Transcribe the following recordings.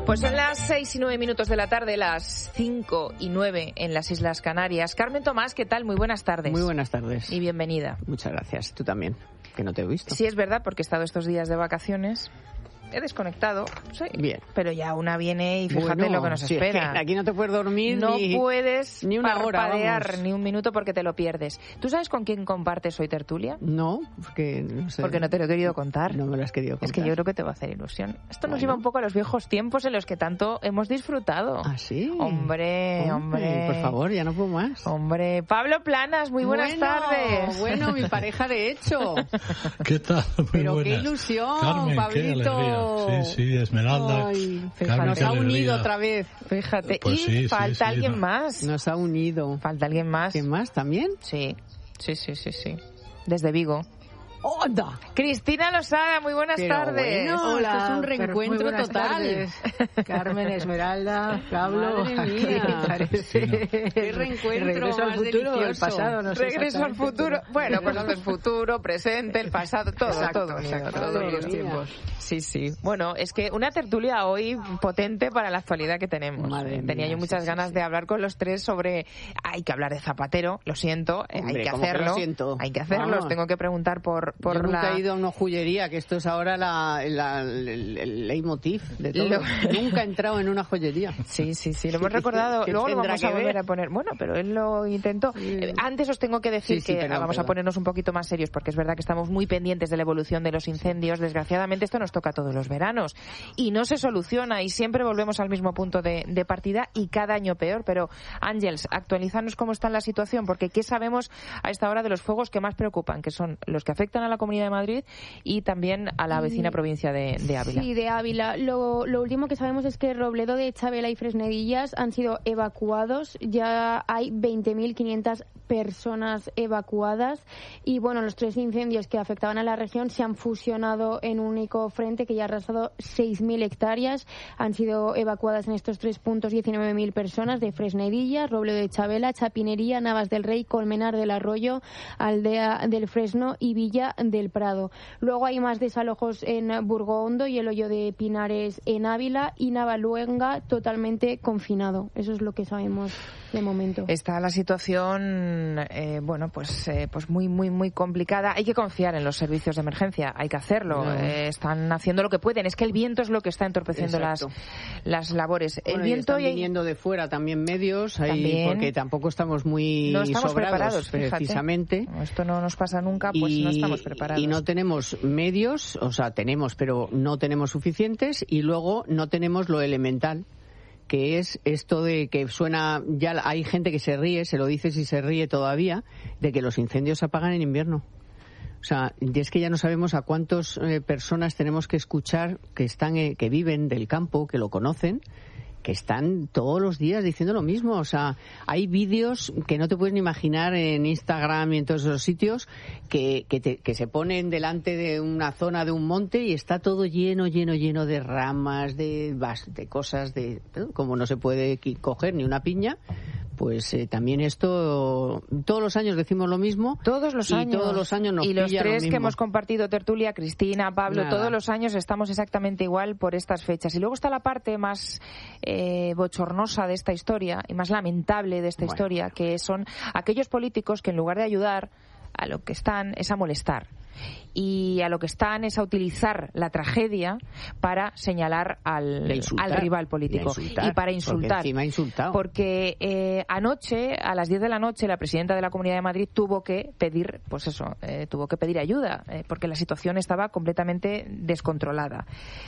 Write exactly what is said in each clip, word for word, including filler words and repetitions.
Pues son las seis y nueve minutos de la tarde, las cinco y nueve en las Islas Canarias. Carmen Tomás, ¿qué tal? Muy buenas tardes. Muy buenas tardes. Y bienvenida. Muchas gracias. Tú también, que no te he visto. Sí, es verdad, porque he estado estos días de vacaciones. He desconectado, sí, bien, pero ya una viene y fíjate bueno, lo que nos sí, espera. Es que aquí no te puedes dormir no ni, puedes ni una parpadear hora, ni un minuto porque te lo pierdes. ¿Tú sabes con quién compartes hoy tertulia? No, porque no sé. Porque no te lo he querido contar. No me lo has querido contar. Es que yo creo que te va a hacer ilusión. Esto nos bueno. lleva un poco a los viejos tiempos en los que tanto hemos disfrutado. ¿Ah, sí? Hombre, hombre. hombre. Por favor, ya no puedo más. Hombre, Pablo Planas, muy buenas bueno, tardes. Bueno, mi pareja de hecho. ¿Qué tal? Muy Pero buenas. qué ilusión, Carmen, Pablito. Qué alegría. Sí, sí, Esmeralda. Ay, Carmen, nos qué ha unido alegría. otra vez. Fíjate, Pues y sí, falta sí, sí, alguien no. más. Nos ha unido. Falta alguien más. ¿Quién más también? Sí, sí, sí, sí, sí. Desde Vigo. ¡Onda! Cristina Losada, muy buenas Pero tardes. bueno, Hola, esto es un reencuentro muy total. tardes. Carmen, Esmeralda, Pablo. Madre mía. Aquí parece Qué reencuentro Regreso al más futuro, el delicioso. pasado, no sé Regreso al exactamente, futuro. pero- Bueno, cosas del futuro, presente, el pasado, todo, Exacto, todo unido, exacto, todo todos unido. los tiempos. Sí, sí. Bueno, es que una tertulia hoy potente para la actualidad que tenemos. Madre Eh, Tenía mía, yo muchas sí, ganas sí, de sí. hablar con los tres sobre... Hay que hablar de Zapatero, lo siento, eh, Hombre, hay que ¿cómo que lo hacerlo. siento? Hay que hacerlo, Vamos. os tengo que preguntar por, por Yo nunca la... he ido a una joyería, que esto es ahora la, la- el, el leitmotiv de todo. Lo- Nunca he entrado en una joyería. Sí, sí, sí, lo hemos recordado. ¿Qué Luego lo tendrá vamos que a volver ver? a poner. Bueno, pero él lo intentó. Sí. Eh, Antes os tengo que decir Sí, sí, que perdón, vamos a perdón. ponernos un poquito más serios, porque es verdad que estamos muy pendientes de la evolución de los incendios. Desgraciadamente esto nos toca todos los veranos y no se soluciona y siempre volvemos al mismo punto de, de partida y cada año peor. Pero Ángels, actualízanos cómo está la situación, porque ¿qué sabemos a esta hora de los fuegos que más preocupan, que son los que afectan a la Comunidad de Madrid y también a la vecina provincia de, de Ávila? Sí, de Ávila. Lo, lo último que sabemos es que Robledo de Chabela y Fresnedillas han sido evacuados. Ya hay veinte mil quinientas personas evacuadas y bueno, los tres incendios que afectaban a la región se han fusionado en un único frente que ya ha arrasado seis mil hectáreas. Han sido evacuadas en estos tres puntos diecinueve mil personas de Fresnedillas, Robledo de Chabela, Chapinería, Navas del Rey, Colmenar del Arroyo, Aldea del Fresno y Villa del Prado. Luego hay más desalojos en Burgohondo y el Hoyo de Pinares en Ávila y Navaluenga totalmente confinado. Eso es lo que sabemos de momento. Está la situación, eh, bueno, pues, eh, pues muy, muy, muy complicada. Hay que confiar en los servicios de emergencia, hay que hacerlo. No. Eh, están haciendo lo que pueden. Es que el viento es lo que está entorpeciendo las, Exacto. las labores. Bueno, el y viento están y hay- viniendo de fuera también medios, ahí, También. porque tampoco estamos muy no estamos sobrados, preparados, fíjate. precisamente. Como esto no nos pasa nunca, pues y, no estamos preparados. y no tenemos medios, o sea, tenemos, pero no tenemos suficientes, y luego no tenemos lo elemental, que es esto de que suena, ya hay gente que se ríe, se lo dice si se ríe todavía, de que los incendios se apagan en invierno. O sea, y es que ya no sabemos a cuántas eh, personas tenemos que escuchar que están, eh, que viven del campo, que lo conocen, que están todos los días diciendo lo mismo. O sea, hay vídeos que no te puedes ni imaginar en Instagram y en todos esos sitios que, que, te- que se ponen delante de una zona de un monte y está todo lleno, lleno, lleno de ramas, de, bas- de cosas, de como no se puede qui- coger ni una piña. Pues eh, también esto, todos los años decimos lo mismo. Todos los y años. todos los años nos Y los pilla lo tres que mismo. hemos compartido tertulia, Cristina, Pablo, Nada. todos los años estamos exactamente igual por estas fechas. Y luego está la parte más eh, bochornosa de esta historia y más lamentable de esta Bueno. historia, que son aquellos políticos que en lugar de ayudar, a lo que están es a molestar. Y a lo que están es a utilizar la tragedia para señalar al, Y a insultar. al rival político. Y a insultar, para porque insultar. encima ha insultado. Porque eh, anoche, a las diez de la noche, la presidenta de la Comunidad de Madrid tuvo que pedir, pues eso, eh, tuvo que pedir ayuda, eh, porque la situación estaba completamente descontrolada.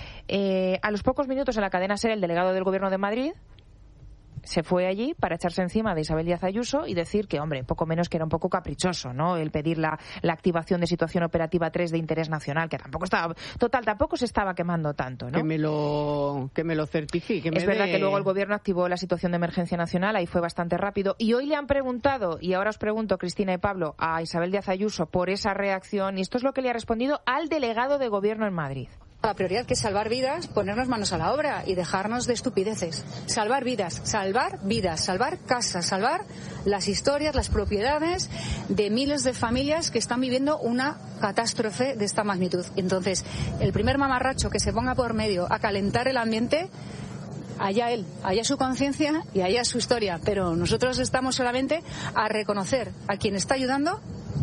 Eh, a los pocos minutos en la cadena SER, el delegado del Gobierno de Madrid se fue allí para echarse encima de Isabel Díaz Ayuso y decir que, hombre, poco menos que era un poco caprichoso, ¿no? El pedir la, la activación de situación operativa tres de interés nacional, que tampoco estaba, total, tampoco se estaba quemando tanto, ¿no? Que me lo, que me lo certifique. Que me Es verdad dé- que luego el gobierno activó la situación de emergencia nacional, ahí fue bastante rápido. Y hoy le han preguntado, y ahora os pregunto, Cristina y Pablo, a Isabel Díaz Ayuso por esa reacción, y esto es lo que le ha respondido al delegado de gobierno en Madrid. La prioridad que es salvar vidas, ponernos manos a la obra y dejarnos de estupideces. Salvar vidas, salvar vidas, salvar casas, salvar las historias, las propiedades de miles de familias que están viviendo una catástrofe de esta magnitud. Entonces, el primer mamarracho que se ponga por medio a calentar el ambiente, allá él, allá su conciencia y allá su historia, pero nosotros estamos solamente a reconocer a quien está ayudando,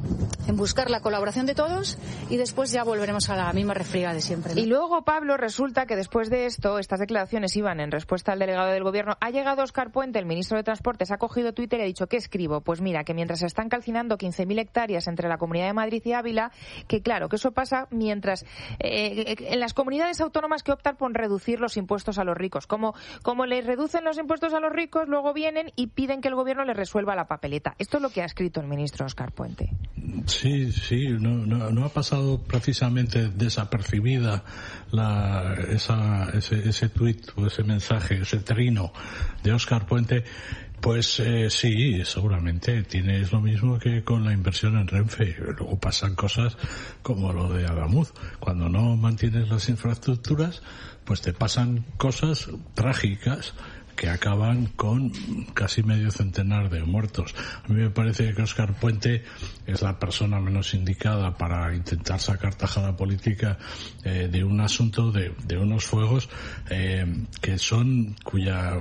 en buscar la colaboración de todos y después ya volveremos a la misma refriega de siempre, ¿no? Y luego, Pablo, resulta que después de esto, estas declaraciones iban en respuesta al delegado del Gobierno. Ha llegado Óscar Puente, el ministro de Transportes, ha cogido Twitter y ha dicho, ¿qué escribo? Pues mira, que mientras se están calcinando quince mil hectáreas entre la Comunidad de Madrid y Ávila, que claro, que eso pasa mientras eh, en las comunidades autónomas que optan por reducir los impuestos a los ricos. Como, como les reducen los impuestos a los ricos, luego vienen y piden que el Gobierno les resuelva la papeleta. Esto es lo que ha escrito el ministro Óscar Puente. Sí, sí, no, no, no ha pasado precisamente desapercibida la, esa, ese, ese tuit o ese mensaje, ese trino de Óscar Puente. Pues eh, sí, seguramente tienes lo mismo que con la inversión en Renfe. Luego pasan cosas como lo de Adamuz. Cuando no mantienes las infraestructuras, pues te pasan cosas trágicas que acaban con casi medio centenar de muertos. A mí me parece que Óscar Puente es la persona menos indicada para intentar sacar tajada política eh, de un asunto, de, de unos fuegos eh, que son, cuya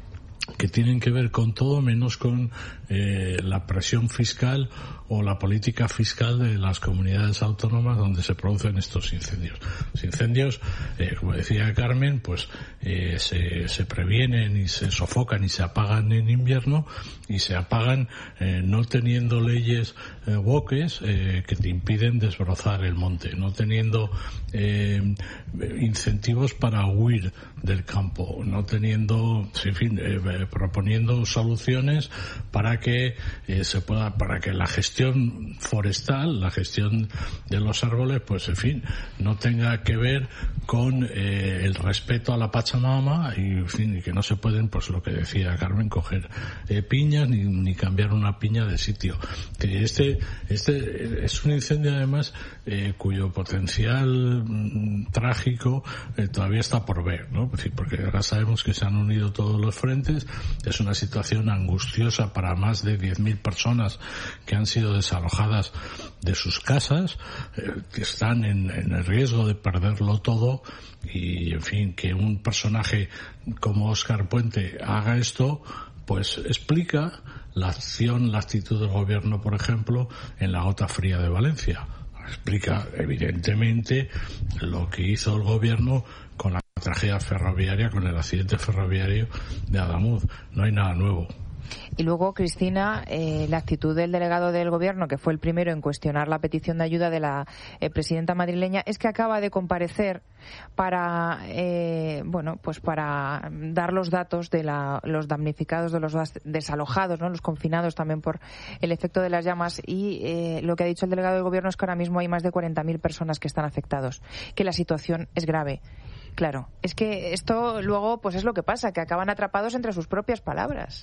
que tienen que ver con todo menos con eh, la presión fiscal o la política fiscal de las comunidades autónomas donde se producen estos incendios. Los incendios, eh, como decía Carmen, pues eh, se, se previenen y se sofocan y se apagan en invierno y se apagan eh, no teniendo leyes eh, woques eh, que te impiden desbrozar el monte, no teniendo eh, incentivos para huir del campo, no teniendo, en fin, eh, proponiendo soluciones para que eh, se pueda, para que la gestión forestal, la gestión de los árboles, pues en fin, no tenga que ver con eh, el respeto a la Pachamama y en fin, y que no se pueden, pues lo que decía Carmen, coger eh, piñas ni, ni cambiar una piña de sitio. Que este, este es un incendio además eh, cuyo potencial mm, trágico eh, todavía está por ver, ¿no? Es decir, porque ahora sabemos que se han unido todos los frentes, es una situación angustiosa para más de diez mil personas que han sido desalojadas de sus casas, eh, que están en, en el riesgo de perderlo todo y, en fin, que un personaje como Óscar Puente haga esto, pues explica la acción, la actitud del Gobierno, por ejemplo, en la gota fría de Valencia. Explica, evidentemente, lo que hizo el Gobierno con la tragedia ferroviaria, con el accidente ferroviario de Adamuz. No hay nada nuevo. Y luego, Cristina, eh, la actitud del delegado del Gobierno, que fue el primero en cuestionar la petición de ayuda de la eh, presidenta madrileña, es que acaba de comparecer para, eh, bueno, pues para dar los datos de la, los damnificados, de los desalojados, ¿no? Los confinados también por el efecto de las llamas. Y eh, lo que ha dicho el delegado del Gobierno es que ahora mismo hay más de cuarenta mil personas que están afectados, que la situación es grave. Claro, es que esto luego, pues es lo que pasa, que acaban atrapados entre sus propias palabras.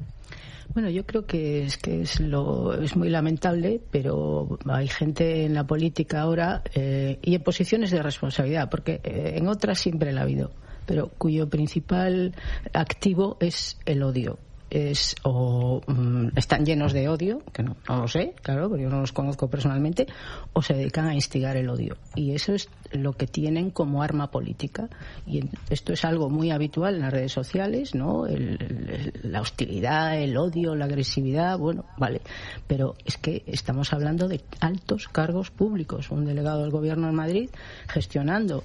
Bueno, yo creo que es que es lo es muy lamentable, pero hay gente en la política ahora eh, y en posiciones de responsabilidad, porque eh, en otras siempre la ha habido, pero cuyo principal activo es el odio. Es o um, están llenos de odio, que no, no lo sé, claro, porque yo no los conozco personalmente, o se dedican a instigar el odio. Y eso es lo que tienen como arma política. Y esto es algo muy habitual en las redes sociales, ¿no? El, el, la hostilidad, el odio, la agresividad, bueno, vale. Pero es que estamos hablando de altos cargos públicos. Un delegado del Gobierno en Madrid gestionando,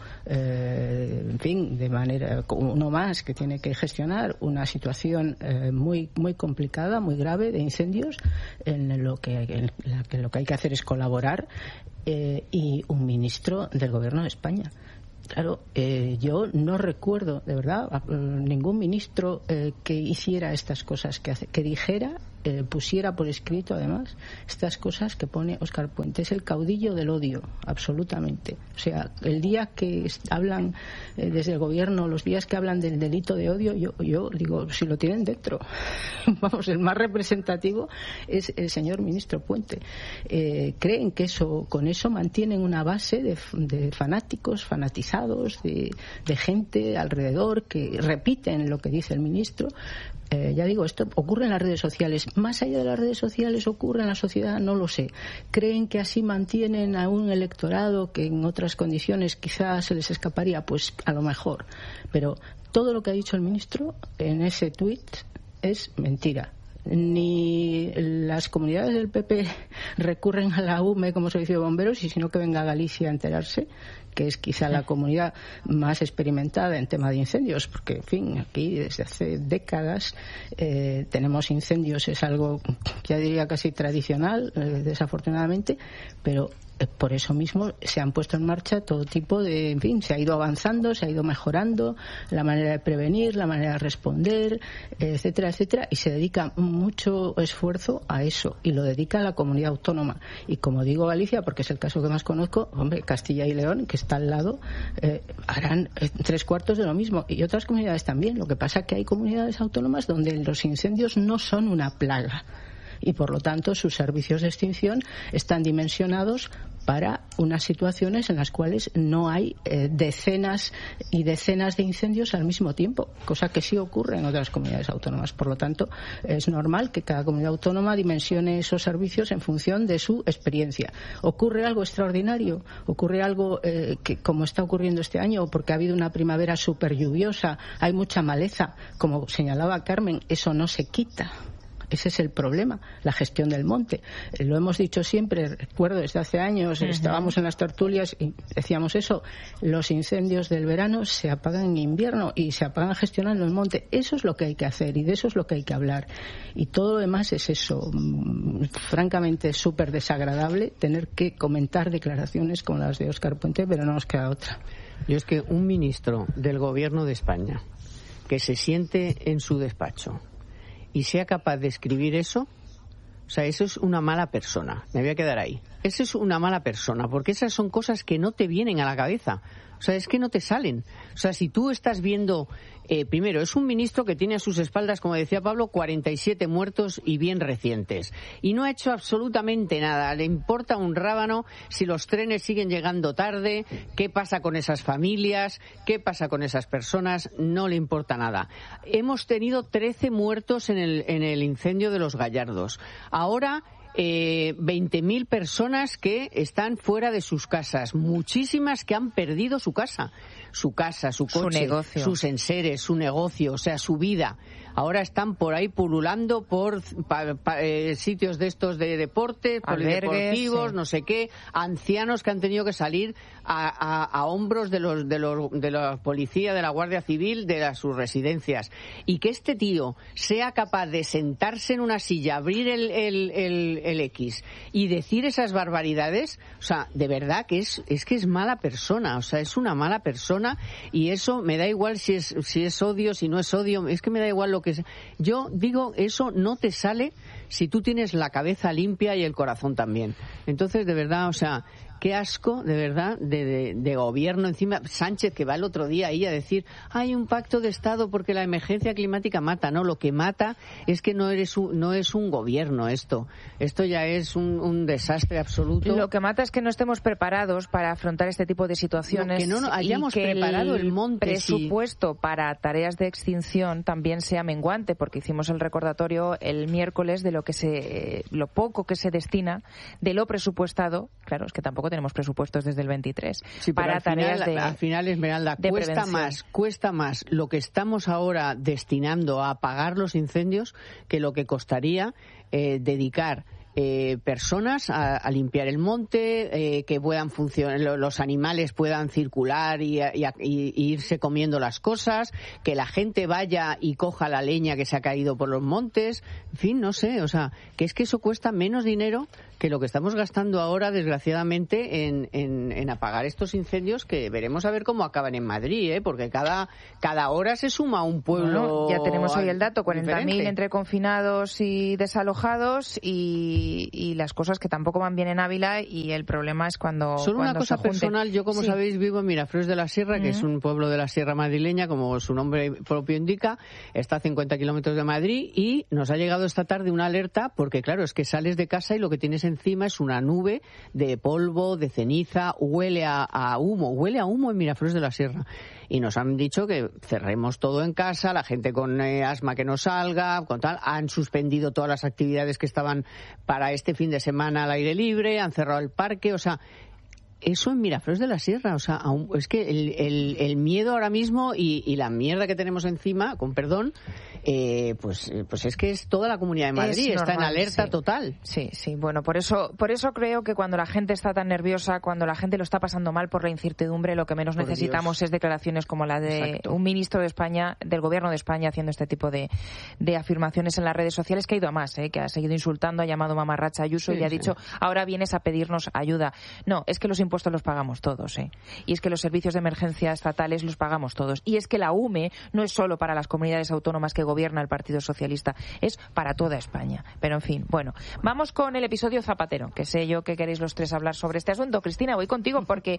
eh, en fin, de manera, uno más que tiene que gestionar una situación eh, muy Muy, muy complicada, muy grave de incendios, en lo que, en la que lo que hay que hacer es colaborar, eh, y un ministro del Gobierno de España. Claro, eh, yo no recuerdo, de verdad, a, a, ningún ministro eh, que hiciera estas cosas, que, hace, que dijera, eh, pusiera por escrito, además, estas cosas que pone Óscar Puente. Es el caudillo del odio, absolutamente. O sea, el día que hablan eh, desde el Gobierno, los días que hablan del delito de odio, yo, yo digo, si lo tienen dentro. Vamos, el más representativo es el señor ministro Puente. Eh, creen que eso, con eso mantienen una base de, de fanáticos, fanatizados, De, de gente alrededor que repiten lo que dice el ministro, Eh, ya digo, esto ocurre en las redes sociales. Más allá de las redes sociales, ocurre en la sociedad, no lo sé. Creen que así mantienen a un electorado que en otras condiciones quizás se les escaparía, pues a lo mejor. Pero todo lo que ha dicho el ministro en ese tuit es mentira. Ni las comunidades del P P recurren a la U M E como servicio de bomberos, y sino que venga a Galicia a enterarse, que es quizá la comunidad más experimentada en tema de incendios, porque, en fin, aquí desde hace décadas eh, tenemos incendios, es algo, ya diría, casi tradicional, eh, desafortunadamente, pero por eso mismo se han puesto en marcha todo tipo de, en fin, se ha ido avanzando, se ha ido mejorando la manera de prevenir, la manera de responder, etcétera, etcétera, y se dedica mucho esfuerzo a eso, y lo dedica a la comunidad autónoma. Y como digo Galicia, porque es el caso que más conozco, hombre, Castilla y León, que está al lado, eh, harán tres cuartos de lo mismo, y otras comunidades también. Lo que pasa es que hay comunidades autónomas donde los incendios no son una plaga, y por lo tanto sus servicios de extinción están dimensionados para unas situaciones en las cuales no hay eh, decenas y decenas de incendios al mismo tiempo, cosa que sí ocurre en otras comunidades autónomas. Por lo tanto, es normal que cada comunidad autónoma dimensione esos servicios en función de su experiencia. ¿Ocurre algo extraordinario? ¿Ocurre algo eh, que, como está ocurriendo este año, porque ha habido una primavera súper lluviosa, hay mucha maleza, como señalaba Carmen, eso no se quita? Ese es el problema, la gestión del monte. Eh, lo hemos dicho siempre, recuerdo desde hace años, uh-huh. estábamos en las tertulias y decíamos eso, los incendios del verano se apagan en invierno y se apagan gestionando el monte. Eso es lo que hay que hacer y de eso es lo que hay que hablar. Y todo lo demás es eso, mm, francamente súper desagradable tener que comentar declaraciones como las de Óscar Puente, pero no nos queda otra. Yo es que un ministro del Gobierno de España que se siente en su despacho y sea capaz de escribir eso, o sea, eso es una mala persona. Me voy a quedar ahí. Eso es una mala persona, porque esas son cosas que no te vienen a la cabeza. O sea, es que no te salen. O sea, si tú estás viendo... Eh, primero, es un ministro que tiene a sus espaldas, como decía Pablo, cuarenta y siete muertos y bien recientes. Y no ha hecho absolutamente nada. Le importa un rábano si los trenes siguen llegando tarde, qué pasa con esas familias, qué pasa con esas personas, no le importa nada. Hemos tenido trece muertos en el, en el incendio de los Gallardos. Ahora... Eh, veinte mil personas que están fuera de sus casas, muchísimas que han perdido su casa, su casa, su coche, su negocio, sus enseres, su negocio, o sea, su vida. Ahora están por ahí pululando por pa, pa, eh, sitios de estos de deporte, polideportivos, sí. no sé qué, ancianos que han tenido que salir a, a, a hombros de los de los de la policía, de la Guardia Civil, de las, sus residencias. Y que este tío sea capaz de sentarse en una silla, abrir el, el, el, el X y decir esas barbaridades, o sea, de verdad que es es que es mala persona, o sea, es una mala persona, y eso me da igual si es si es odio, si no es odio, es que me da igual lo que es. Yo digo, eso no te sale si tú tienes la cabeza limpia y el corazón también. Entonces, de verdad, o sea, qué asco, de verdad, de, de, de gobierno. Encima, Sánchez, que va el otro día ahí a decir, hay un pacto de Estado porque la emergencia climática mata. No, lo que mata es que no eres un, no es un gobierno esto. Esto ya es un, un desastre absoluto. Lo que mata es que no estemos preparados para afrontar este tipo de situaciones. No, que no hayamos y que preparado el, el monte. presupuesto sí. para tareas de extinción también sea menguante, porque hicimos el recordatorio el miércoles de lo que se, lo poco que se destina de lo presupuestado. Claro, es que tampoco tenemos presupuestos desde el veintitrés sí, para al tareas final, de al final, Esmeralda, cuesta prevención. más cuesta más lo que estamos ahora destinando a apagar los incendios que lo que costaría eh, dedicar Eh, personas a, a limpiar el monte, eh, que puedan funcionar, los animales puedan circular y, y, y, y irse comiendo las cosas, que la gente vaya y coja la leña que se ha caído por los montes, en fin, no sé, o sea, que es que eso cuesta menos dinero que lo que estamos gastando ahora, desgraciadamente, en, en, en apagar estos incendios, que veremos a ver cómo acaban en Madrid, ¿eh? Porque cada, cada hora se suma un pueblo. Bueno, ya tenemos hoy el dato, cuarenta mil entre confinados y desalojados, y y las cosas que tampoco van bien en Ávila, y el problema es cuando Solo cuando una cosa personal, yo como sí. sabéis vivo en Miraflores de la Sierra, que uh-huh. es un pueblo de la Sierra madrileña, como su nombre propio indica, está a cincuenta kilómetros de Madrid, y nos ha llegado esta tarde una alerta, porque claro, es que sales de casa y lo que tienes encima es una nube de polvo, de ceniza, huele a, a humo, huele a humo en Miraflores de la Sierra. Y nos han dicho que cerremos todo en casa, la gente con eh, asma que no salga, con tal. Han suspendido todas las actividades que estaban para este fin de semana al aire libre, han cerrado el parque, o sea... Eso en Miraflores de la Sierra, o sea, aún, es que el, el, el miedo ahora mismo y, y la mierda que tenemos encima, con perdón, eh, pues, pues es que es toda la Comunidad de Madrid, es está normal, en alerta sí. total. Sí, sí, bueno, por eso, por eso creo que cuando la gente está tan nerviosa, cuando la gente lo está pasando mal por la incertidumbre, lo que menos Por necesitamos Dios. es declaraciones como la de Exacto. un ministro de España, del Gobierno de España, haciendo este tipo de, de afirmaciones en las redes sociales, que ha ido a más, ¿eh? Que ha seguido insultando, ha llamado mamarracha a Ayuso Sí, y le ha sí. dicho, ahora vienes a pedirnos ayuda. No, es que los impuestos los pagamos todos, ¿eh? Y es que los servicios de emergencia estatales los pagamos todos. Y es que la U M E no es solo para las comunidades autónomas que gobierna el Partido Socialista, es para toda España. Pero en fin, bueno, vamos con el episodio Zapatero, que sé yo que queréis los tres hablar sobre este asunto. Cristina, voy contigo porque...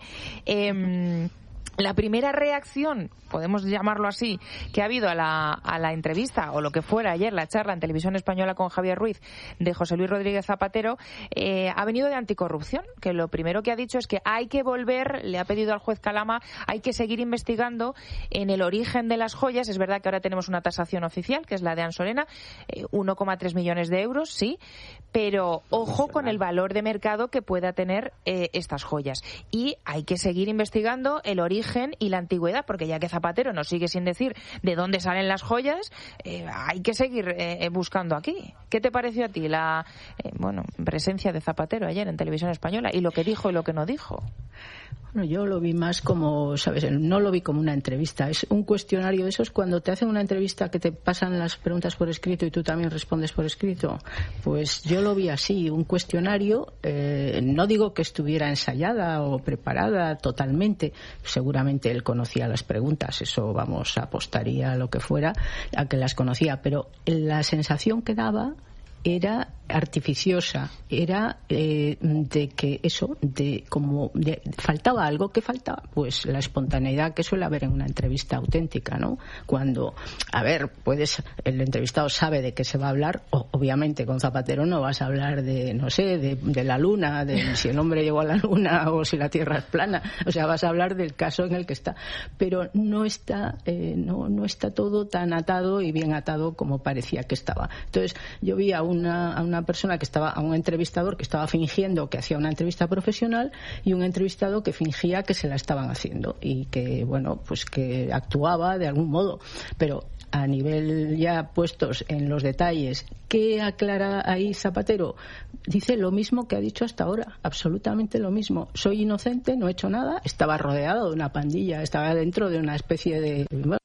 Eh, La primera reacción, podemos llamarlo así, que ha habido a la, a la entrevista, o lo que fuera ayer, la charla en Televisión Española con Javier Ruiz de José Luis Rodríguez Zapatero, eh, ha venido de anticorrupción, que lo primero que ha dicho es que hay que volver, le ha pedido al juez Calama, hay que seguir investigando en el origen de las joyas. Es verdad que ahora tenemos una tasación oficial, que es la de Ansolena, eh, uno coma tres millones de euros, sí, pero ojo con el valor de mercado que pueda tener eh, estas joyas. Y hay que seguir investigando el origen y la antigüedad, porque ya que Zapatero nos sigue sin decir de dónde salen las joyas, eh, hay que seguir eh, buscando aquí. ¿Qué te pareció a ti la eh, bueno presencia de Zapatero ayer en Televisión Española y lo que dijo y lo que no dijo? Bueno, yo lo vi más como, ¿sabes? No lo vi como una entrevista. Es un cuestionario de esos cuando te hacen una entrevista que te pasan las preguntas por escrito y tú también respondes por escrito. Pues yo lo vi así, un cuestionario. Eh, no digo que estuviera ensayada o preparada totalmente. Seguramente él conocía las preguntas. Eso, vamos, apostaría a lo que fuera a que las conocía. Pero la sensación que daba era artificiosa, era eh, de que eso, de como de, faltaba algo. ¿Qué faltaba? Pues la espontaneidad que suele haber en una entrevista auténtica, ¿no? Cuando, a ver, puedes, el entrevistado sabe de qué se va a hablar, o, obviamente con Zapatero no vas a hablar de, no sé, de, de la luna, de si el hombre llegó a la luna o si la Tierra es plana, o sea, vas a hablar del caso en el que está, pero no está, eh, no, no está todo tan atado y bien atado como parecía que estaba. Entonces, yo vi a una, a una persona que estaba, a un entrevistador que estaba fingiendo que hacía una entrevista profesional y un entrevistado que fingía que se la estaban haciendo y que, bueno, pues que actuaba de algún modo. Pero a nivel ya puestos en los detalles, ¿qué aclara ahí Zapatero? Dice lo mismo que ha dicho hasta ahora, absolutamente lo mismo. Soy inocente, no he hecho nada, estaba rodeado de una pandilla, estaba dentro de una especie de... Bueno,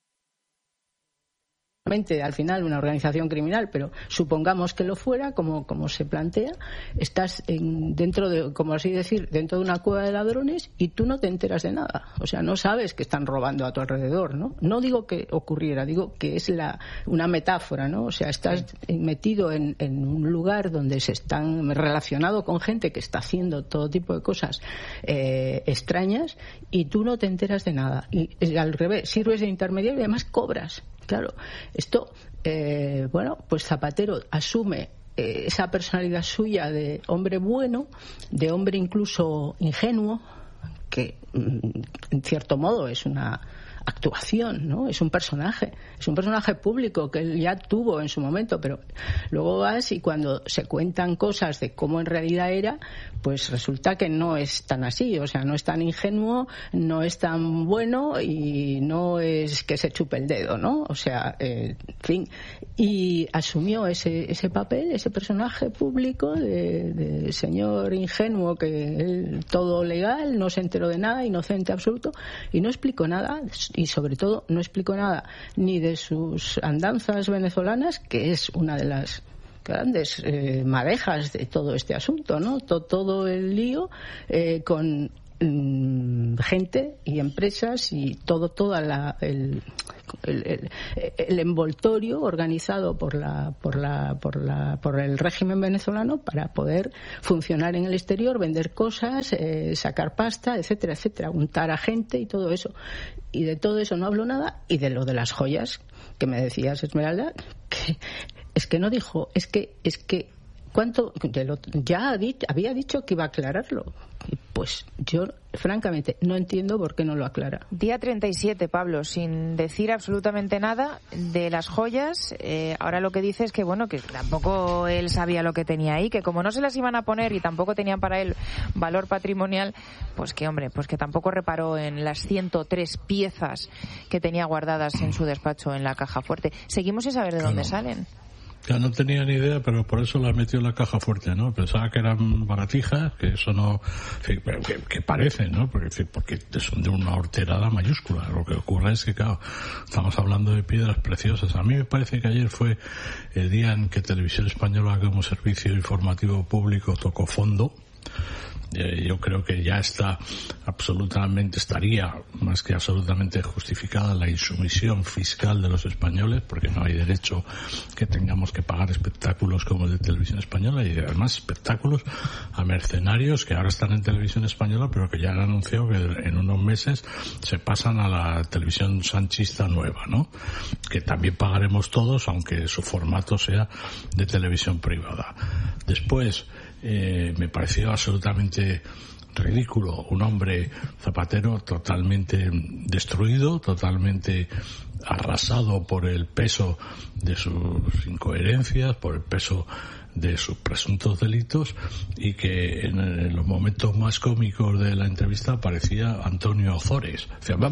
al final una organización criminal, pero supongamos que lo fuera, como, como se plantea, estás en, dentro de, como así decir, dentro de una cueva de ladrones y tú no te enteras de nada, o sea, no sabes que están robando a tu alrededor, ¿no? No digo que ocurriera, digo que es la, una metáfora, ¿no? O sea, estás sí. metido en, en un lugar donde se están relacionado con gente que está haciendo todo tipo de cosas eh, extrañas y tú no te enteras de nada, y, y al revés, sirves de intermediario y además cobras. Claro, esto, eh, bueno, pues Zapatero asume eh, esa personalidad suya de hombre bueno, de hombre incluso ingenuo, que en cierto modo es una actuación, ¿no? Es un personaje, es un personaje público que él ya tuvo en su momento, pero luego vas y cuando se cuentan cosas de cómo en realidad era, pues resulta que no es tan así, o sea, no es tan ingenuo, no es tan bueno y no es que se chupe el dedo, ¿no? O sea, eh, en fin, y asumió ese, ese papel, ese personaje público de, de señor ingenuo que él, todo legal, no se enteró de nada, inocente absoluto, y no explicó nada. Y sobre todo no explicó nada ni de sus andanzas venezolanas, que es una de las grandes eh, madejas de todo este asunto, ¿no? Todo, todo el lío eh, con mm, gente y empresas y todo toda la el, el, el, el envoltorio organizado por la por la por la por el régimen venezolano para poder funcionar en el exterior, vender cosas, eh, sacar pasta, etcétera, etcétera, untar a gente y todo eso. Y de todo eso no habló nada, y de lo de las joyas que me decías, Esmeralda, que es que no dijo, es que es que ¿Cuánto? Ya había dicho que iba a aclararlo. Pues yo, francamente, no entiendo por qué no lo aclara. Día treinta y siete, Pablo, sin decir absolutamente nada de las joyas. Eh, ahora lo que dice es que, bueno, que tampoco él sabía lo que tenía ahí, que como no se las iban a poner y tampoco tenían para él valor patrimonial, pues que, hombre, pues que tampoco reparó en las ciento tres piezas que tenía guardadas en su despacho en la caja fuerte. Seguimos sin saber de claro. dónde salen. Ya no tenía ni idea, pero por eso las metió en la caja fuerte, ¿no? Pensaba que eran baratijas, que eso no... Que, que parecen, ¿no? Porque, porque son de una horterada mayúscula. Lo que ocurre es que, claro, estamos hablando de piedras preciosas. A mí me parece que ayer fue el día en que Televisión Española, como servicio informativo público, tocó fondo. Eh, yo creo que ya está absolutamente, estaría más que absolutamente justificada la insumisión fiscal de los españoles, porque no hay derecho que tengamos que pagar espectáculos como el de Televisión Española, y además espectáculos a mercenarios que ahora están en Televisión Española, pero que ya han anunciado que en unos meses se pasan a la televisión sanchista nueva, ¿no? Que también pagaremos todos, aunque su formato sea de televisión privada. Después, Eh, me pareció absolutamente ridículo un hombre, Zapatero, totalmente destruido, totalmente arrasado por el peso de sus incoherencias, por el peso de sus presuntos delitos, y que en, en los momentos más cómicos de la entrevista aparecía Antonio Ozores. O sea,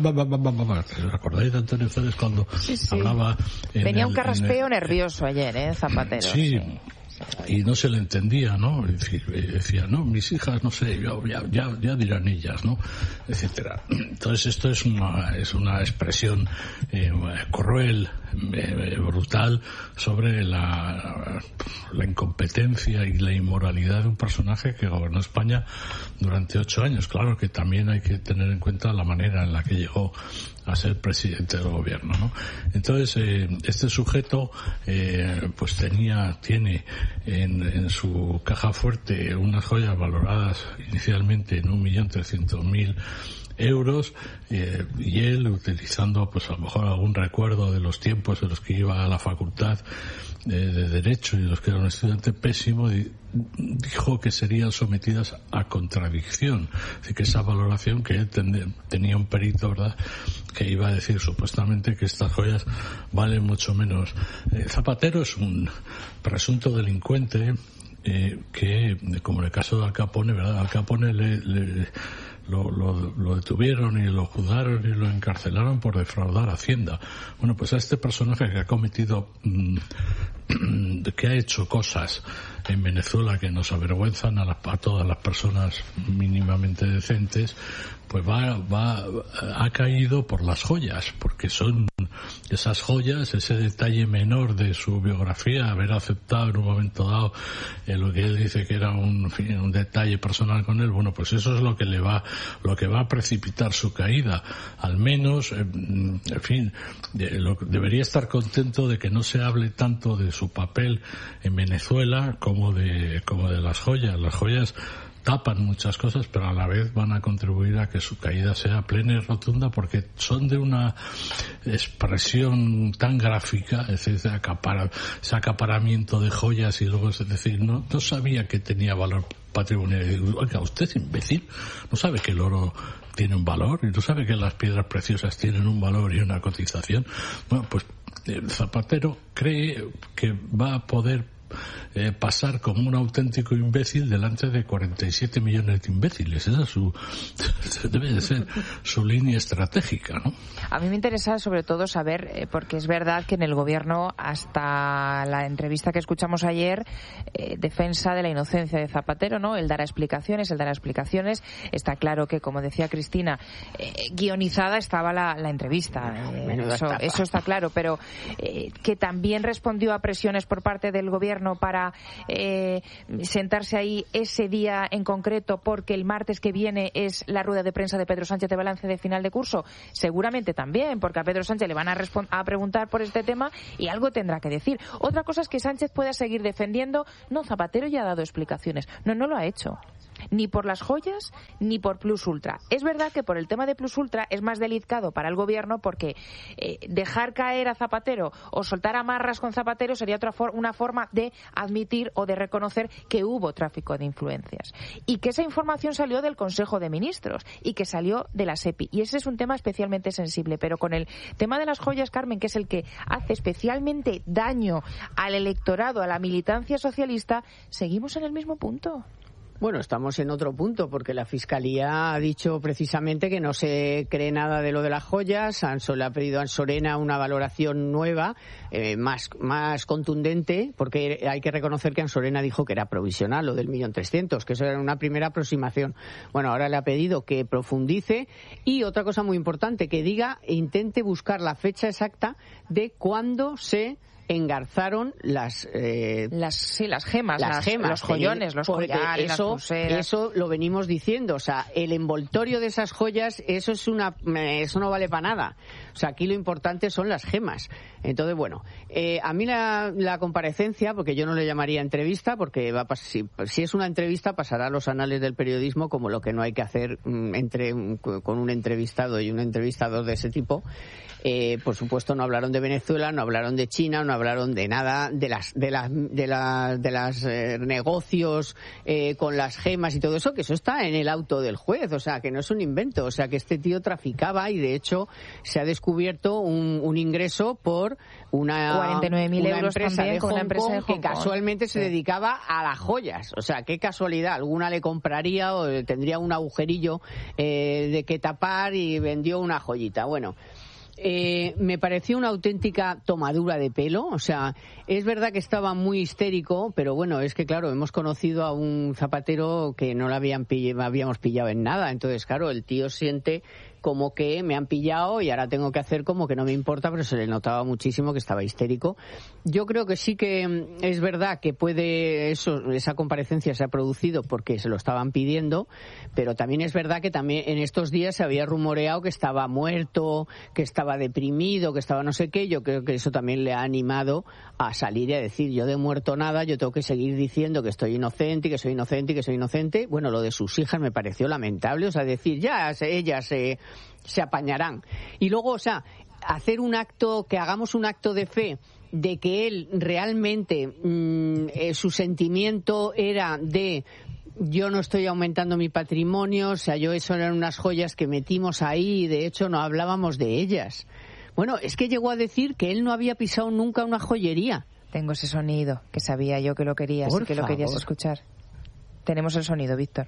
¿os acordáis de Antonio Ozores cuando sí, sí. hablaba? En Tenía el, un carraspeo en el, nervioso ayer, ¿eh? Zapatero. Sí. sí. Y no se le entendía, ¿no? Es decir, decía, no, mis hijas, no sé, yo, ya, ya, ya dirán ellas, ¿no? Etcétera. Entonces esto es una, es una expresión eh, cruel, eh, brutal, sobre la, la incompetencia y la inmoralidad de un personaje que gobernó España durante ocho años. Claro que también hay que tener en cuenta la manera en la que llegó a ser presidente del gobierno, ¿no? Entonces, eh, este sujeto, eh, pues tenía, tiene en, en su caja fuerte unas joyas valoradas inicialmente en un millón trescientos mil euros, eh, y él, utilizando pues a lo mejor algún recuerdo de los tiempos en los que iba a la facultad de, de Derecho y los que era un estudiante pésimo, di, dijo que serían sometidas a contradicción. Es decir, que esa valoración, que él ten, tenía un perito, ¿verdad?, que iba a decir supuestamente que estas joyas valen mucho menos. Eh, Zapatero es un presunto delincuente eh, que, como en el caso de Al Capone, ¿verdad?, Al Capone le... le Lo, lo, lo detuvieron y lo juzgaron y lo encarcelaron por defraudar Hacienda. Bueno, pues a este personaje que ha cometido, mmm, que ha hecho cosas en Venezuela que nos avergüenzan a, las, a todas las personas mínimamente decentes, pues va, va, ha caído por las joyas, porque son esas joyas, ese detalle menor de su biografía, haber aceptado en un momento dado eh, lo que él dice que era un, en fin, un detalle personal con él. Bueno, pues eso es lo que le va, lo que va a precipitar su caída. Al menos, eh, en fin, de, lo, debería estar contento de que no se hable tanto de su papel en Venezuela como de, como de las joyas. Las joyas tapan muchas cosas, pero a la vez van a contribuir a que su caída sea plena y rotunda, porque son de una expresión tan gráfica, es decir, ese, acapara, ese acaparamiento de joyas, y luego es decir, no, no sabía que tenía valor patrimonial. Oiga, usted es imbécil, no sabe que el oro tiene un valor, y no sabe que las piedras preciosas tienen un valor y una cotización. Bueno, pues el Zapatero cree que va a poder Eh, pasar como un auténtico imbécil delante de cuarenta y siete millones de imbéciles. Esa es su, debe de ser su línea estratégica, ¿no? A mí me interesa sobre todo saber, eh, porque es verdad que en el gobierno, hasta la entrevista que escuchamos ayer, eh, defensa de la inocencia de Zapatero, ¿no? Él dará explicaciones, él dará explicaciones. Está claro que, como decía Cristina, eh, guionizada estaba la, la entrevista. Eh, eso, eso está claro, pero eh, que también respondió a presiones por parte del gobierno para eh, sentarse ahí ese día en concreto, porque el martes que viene es la rueda de prensa de Pedro Sánchez de balance de final de curso. Seguramente también, porque a Pedro Sánchez le van a, a preguntar por este tema y algo tendrá que decir. Otra cosa es que Sánchez pueda seguir defendiendo, no, Zapatero ya ha dado explicaciones. No, no lo ha hecho. ni por las joyas ni por Plus Ultra. Es verdad que por el tema de Plus Ultra es más delicado para el gobierno porque eh, dejar caer a Zapatero o soltar amarras con Zapatero sería otra for- una forma de admitir o de reconocer que hubo tráfico de influencias y que esa información salió del Consejo de Ministros y que salió de la SEPI. Y ese es un tema especialmente sensible. Pero con el tema de las joyas, Carmen, que es el que hace especialmente daño al electorado, a la militancia socialista, seguimos en el mismo punto. Bueno, estamos en otro punto, porque la Fiscalía ha dicho precisamente que no se cree nada de lo de las joyas. Anso le ha pedido a Ansorena una valoración nueva, eh, más, más contundente, porque hay que reconocer que Ansorena dijo que era provisional lo del millón trescientos, que eso era una primera aproximación. Bueno, ahora le ha pedido que profundice y otra cosa muy importante, que diga e intente buscar la fecha exacta de cuándo se engarzaron las eh, las sí las gemas, las las, gemas los joyones, los collares, eso, las pulseras. Eso lo venimos diciendo, o sea, el envoltorio de esas joyas, eso es una eso no vale para nada. O sea, aquí lo importante son las gemas. Entonces, bueno, eh, a mí la, la comparecencia, porque yo no le llamaría entrevista, porque va a pas- si, si es una entrevista pasará a los anales del periodismo como lo que no hay que hacer mm, entre un, con un entrevistado y un entrevistador de ese tipo. Eh, por supuesto, no hablaron de Venezuela, no hablaron de China, no hablaron de nada de las de las de las de las eh, negocios eh, con las gemas y todo eso, que eso está en el auto del juez, o sea, que no es un invento, o sea, que este tío traficaba y de hecho se ha descubierto un, un ingreso por una cuarenta y nueve mil euros empresa también de con Hong una empresa Kong de Hong que Kong. casualmente se Sí. dedicaba a las joyas, o sea, qué casualidad, alguna le compraría o tendría un agujerillo eh, de que tapar y vendió una joyita. Bueno, Eh, me pareció una auténtica tomadura de pelo, o sea, es verdad que estaba muy histérico, pero bueno, es que claro, hemos conocido a un Zapatero que no lo habían pill- habíamos pillado en nada, entonces claro, el tío siente como que me han pillado y ahora tengo que hacer como que no me importa, pero se le notaba muchísimo que estaba histérico. Yo creo que sí que es verdad que puede eso, esa comparecencia se ha producido porque se lo estaban pidiendo, pero también es verdad que también en estos días se había rumoreado que estaba muerto, que estaba deprimido, que estaba no sé qué. Yo creo que eso también le ha animado a salir y a decir, yo de muerto nada, yo tengo que seguir diciendo que estoy inocente y que soy inocente y que soy inocente. Bueno, lo de sus hijas me pareció lamentable, o sea, decir, ya ellas se se apañarán. Y luego, o sea, hacer un acto, que hagamos un acto de fe de que él realmente mmm, eh, su sentimiento era de yo no estoy aumentando mi patrimonio, o sea, yo eso eran unas joyas que metimos ahí y de hecho no hablábamos de ellas. Bueno, es que llegó a decir que él no había pisado nunca una joyería. Tengo ese sonido, que sabía yo que lo querías Por y que lo favor. querías escuchar. Tenemos el sonido, Víctor.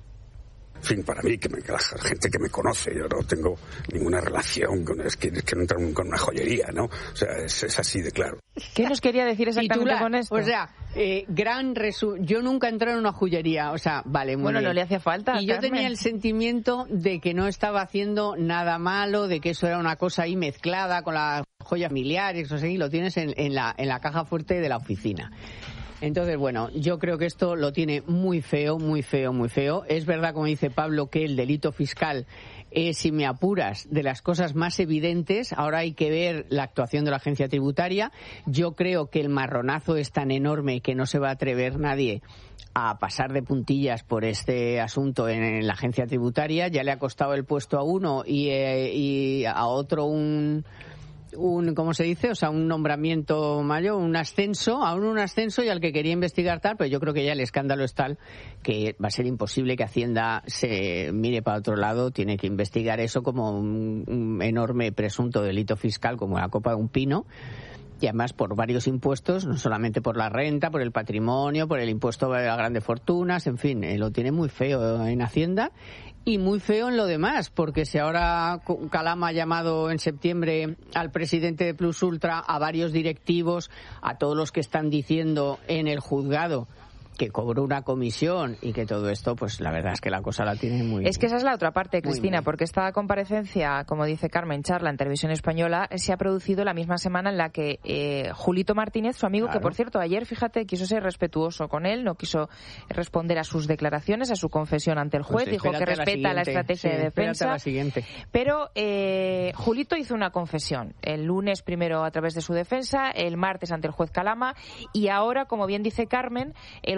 En fin, para mí, que me, la gente que me conoce, yo no tengo ninguna relación con, es que, es que no entro con una joyería, ¿no? O sea, es, es así de claro. ¿Qué nos quería decir exactamente Titular, con esto? O sea, eh, gran resu- yo nunca entré en una joyería, o sea, vale, muy bueno, bien. no le hacía falta. Y yo Carmen. tenía el sentimiento de que no estaba haciendo nada malo, de que eso era una cosa ahí mezclada con las joyas familiares, o sea, y lo tienes en, en, la, en la caja fuerte de la oficina. Entonces, bueno, yo creo que esto lo tiene muy feo, muy feo, muy feo. Es verdad, como dice Pablo, que el delito fiscal es, si me apuras, de las cosas más evidentes. Ahora hay que ver la actuación de la agencia tributaria. Yo creo que el marronazo es tan enorme que no se va a atrever nadie a pasar de puntillas por este asunto en, en la agencia tributaria. Ya le ha costado el puesto a uno y, eh, y a otro un... un, ¿cómo se dice? O sea, un nombramiento mayor, un ascenso, aún un ascenso y al que quería investigar tal, pero yo creo que ya el escándalo es tal que va a ser imposible que Hacienda se mire para otro lado, tiene que investigar eso como un, un enorme presunto delito fiscal como la copa de un pino. Y además por varios impuestos, no solamente por la renta, por el patrimonio, por el impuesto de las grandes fortunas, en fin, eh, lo tiene muy feo en Hacienda y muy feo en lo demás, porque si ahora Calama ha llamado en septiembre al presidente de Plus Ultra, a varios directivos, a todos los que están diciendo en el juzgado que cobró una comisión y que todo esto, pues la verdad es que la cosa la tiene muy... Es que esa es la otra parte, Cristina, muy, muy. porque esta comparecencia, como dice Carmen Charla en Televisión Española, se ha producido la misma semana en la que eh, Julito Martínez, su amigo, Claro. que por cierto ayer, fíjate, quiso ser respetuoso con él, no quiso responder a sus declaraciones, a su confesión ante el juez, Pues dijo que espérate a respeta la, siguiente. estrategia Sí, de espérate defensa. a la siguiente. Pero eh, Julito hizo una confesión el lunes primero a través de su defensa, el martes ante el juez Calama y ahora, como bien dice Carmen, el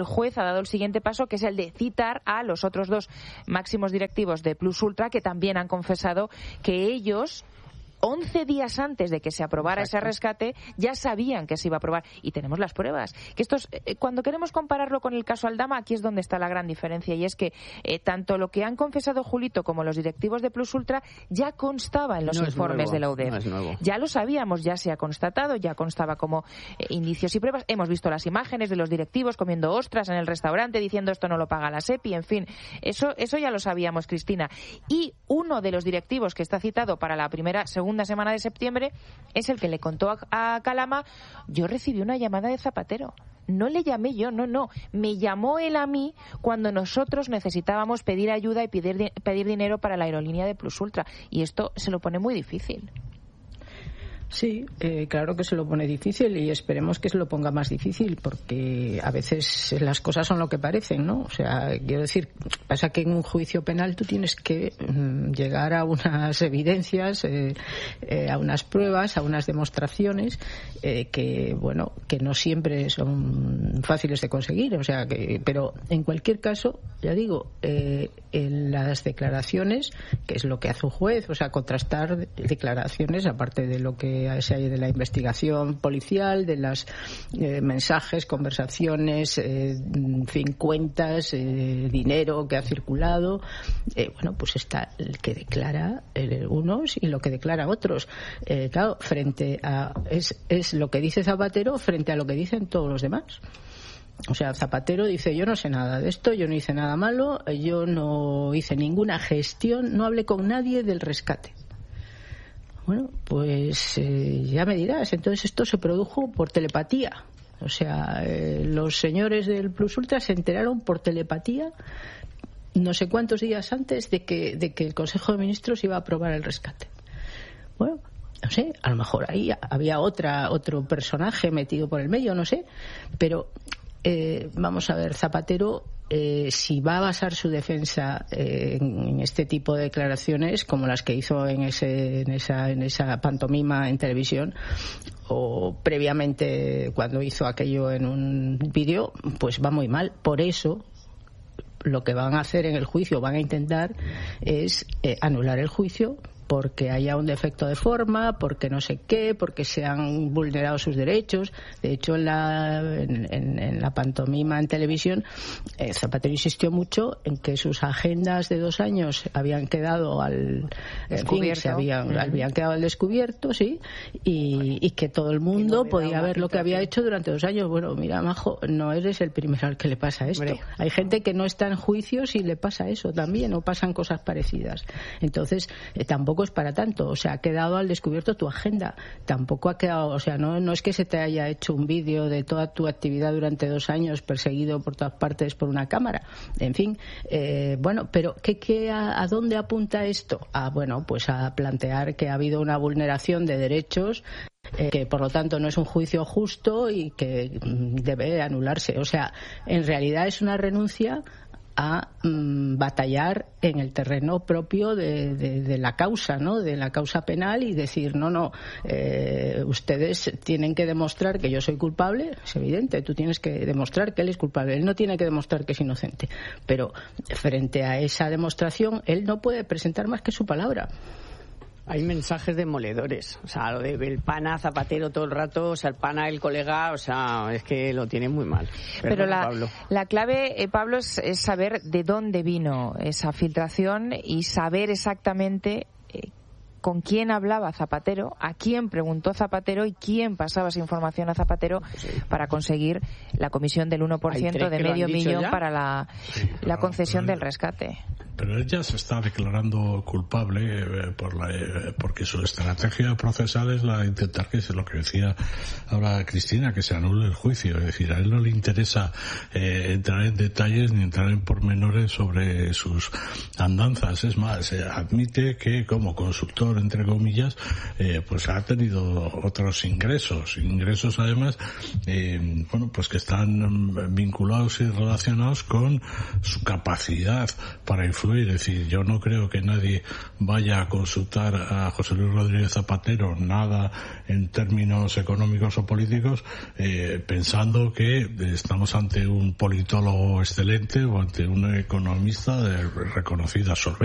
juez ha dado el siguiente paso, que es el de citar a los otros dos máximos directivos de Plus Ultra, que también han confesado que ellos, once días antes de que se aprobara Exacto. ese rescate, ya sabían que se iba a aprobar. Y tenemos las pruebas. Que estos, eh, cuando queremos compararlo con el caso Aldama, aquí es donde está la gran diferencia. Y es que eh, tanto lo que han confesado Julito como los directivos de Plus Ultra ya constaba en los no informes de la U D E F. No ya lo sabíamos, ya se ha constatado, ya constaba como eh, indicios y pruebas. Hemos visto las imágenes de los directivos comiendo ostras en el restaurante, diciendo esto no lo paga la SEPI. En fin, eso, eso ya lo sabíamos, Cristina. Y uno de los directivos que está citado para la primera, segunda segunda semana de septiembre es el que le contó a, a Calama: yo recibí una llamada de Zapatero. No le llamé yo, no, no. Me llamó él a mí cuando nosotros necesitábamos pedir ayuda y pedir, pedir dinero para la aerolínea de Plus Ultra. Y esto se lo pone muy difícil. Sí, eh, claro que se lo pone difícil y esperemos que se lo ponga más difícil, porque a veces las cosas son lo que parecen, ¿no? O sea, quiero decir, pasa que en un juicio penal tú tienes que mm, llegar a unas evidencias, eh, eh, a unas pruebas, a unas demostraciones eh, que, bueno, que no siempre son fáciles de conseguir. O sea, que, pero en cualquier caso, ya digo, eh, en las declaraciones, que es lo que hace un juez, o sea, contrastar declaraciones aparte de lo que de la investigación policial, de los eh, mensajes, conversaciones, eh, en fin, cuentas, eh, dinero que ha circulado. Eh, bueno, pues está el que declara eh, unos y lo que declaran otros. Eh, claro, frente a es, es lo que dice Zapatero frente a lo que dicen todos los demás. O sea, Zapatero dice: yo no sé nada de esto, yo no hice nada malo, yo no hice ninguna gestión, no hablé con nadie del rescate. Bueno, pues eh, ya me dirás. Entonces esto se produjo por telepatía. O sea, eh, los señores del Plus Ultra se enteraron por telepatía no sé cuántos días antes de que, de que el Consejo de Ministros iba a aprobar el rescate. Bueno, no sé, a lo mejor ahí había otra otro personaje metido por el medio, no sé. Pero eh, vamos a ver, Zapatero, Eh, si va a basar su defensa eh, en, en este tipo de declaraciones como las que hizo en ese en esa en esa pantomima en televisión o previamente cuando hizo aquello en un vídeo, pues va muy mal. Por eso lo que van a hacer en el juicio, van a intentar es eh, anular el juicio porque haya un defecto de forma, porque no sé qué, porque se han vulnerado sus derechos. De hecho, en la, en, en, en la pantomima en televisión, eh, Zapatero insistió mucho en que sus agendas de dos años habían quedado al descubierto, en fin, se habían, uh-huh. habían quedado al descubierto, sí, y, y que todo el mundo no podía ver lo que había hecho durante dos años. Bueno, mira, Majo, no eres el primero al que le pasa esto. Hombre. Hay gente que no está en juicios y le pasa eso también, o pasan cosas parecidas. Entonces, eh, tampoco es para tanto. O sea, ha quedado al descubierto tu agenda. Tampoco ha quedado, o sea, no, no es que se te haya hecho un vídeo de toda tu actividad durante dos años perseguido por todas partes por una cámara. En fin, eh, bueno, pero ¿qué, qué, a, ¿a dónde apunta esto? A, bueno, pues a plantear que ha habido una vulneración de derechos, Eh, que por lo tanto no es un juicio justo y que mm, debe anularse. O sea, en realidad es una renuncia a mm, batallar en el terreno propio de, de, de la causa, ¿no? De la causa penal, y decir, no, no, eh, ustedes tienen que demostrar que yo soy culpable. Es evidente, tú tienes que demostrar que él es culpable. Él no tiene que demostrar que es inocente. Pero frente a esa demostración, él no puede presentar más que su palabra. Hay mensajes demoledores, o sea, lo de el pana Zapatero todo el rato, o sea, el pana el colega, o sea, es que lo tiene muy mal. Perdón, Pero la, Pablo. la clave, eh, Pablo, es, es saber de dónde vino esa filtración y saber exactamente eh, con quién hablaba Zapatero, a quién preguntó Zapatero y quién pasaba esa información a Zapatero sí. para conseguir la comisión del uno por ciento de medio millón ya? para la, sí, la concesión pero, del rescate. Pero él ya se está declarando culpable eh, por la, eh, porque su estrategia procesal es la de intentar, que es lo que decía ahora Cristina, que se anule el juicio. Es decir, a él no le interesa eh, entrar en detalles ni entrar en pormenores sobre sus andanzas. Es más, eh, admite que como consultor opositor, entre comillas, eh, pues ha tenido otros ingresos, ingresos además, eh, bueno, pues que están vinculados y relacionados con su capacidad para influir. Es decir, yo no creo que nadie vaya a consultar a José Luis Rodríguez Zapatero nada en términos económicos o políticos, eh, pensando que estamos ante un politólogo excelente o ante un economista de reconocida solvencia.